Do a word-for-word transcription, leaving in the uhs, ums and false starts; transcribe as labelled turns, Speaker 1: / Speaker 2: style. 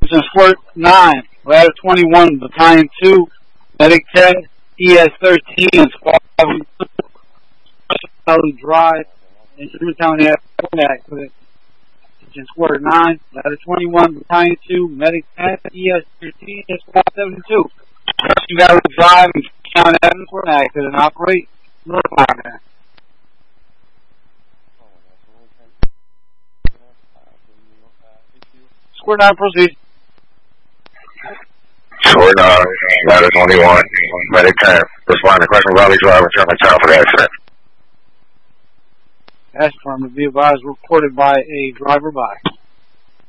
Speaker 1: Houston Squirt nine, Ladder twenty-one, Battalion two, Medic ten, E S thirteen, Squad Drive, and Germantown Airport for the Houston Squirt nine, Ladder twenty-one, Battalion two, Medic ten, E S thirteen, and Squad seventy-two. Rushing Valley Drive and Town Avenue for an accident and operate. Notify that. Squirt nine, proceed.
Speaker 2: Squirt nine, Ladder twenty-one, Medic ten. Respond to Crescent Valley Drive and Germantown for the accident.
Speaker 1: As affirmative, be advised, reported by a driver by.